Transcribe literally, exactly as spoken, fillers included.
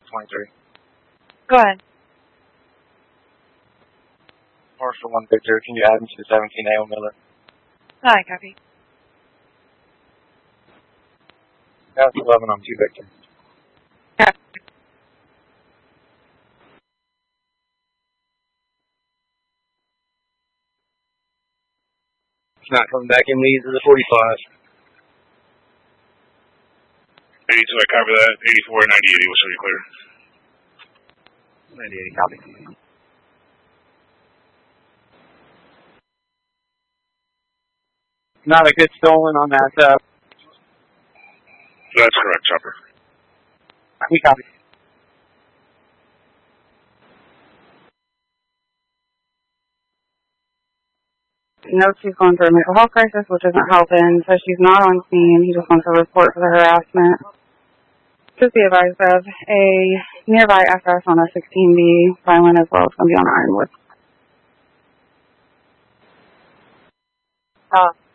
twenty-three. Go ahead. Marshall one Victor, can you add me to the seventeen A O Miller? Hi, copy. That's eleven on two Victor. Yeah. It's not coming back in leads to the forty-five. eighty-two, I copy that. eighty-four, ninety, eighty, we'll show you clear. ninety, eighty, copy. Not a good stolen on that, uh... That's correct, Chopper. We copy. No, she's going through a mental health crisis, which isn't helping, so she's not on scene. He just wants a report for the harassment. Just be advised of a nearby F S on a sixteen B, violent as well. It's going to be on Ironwood. Uh,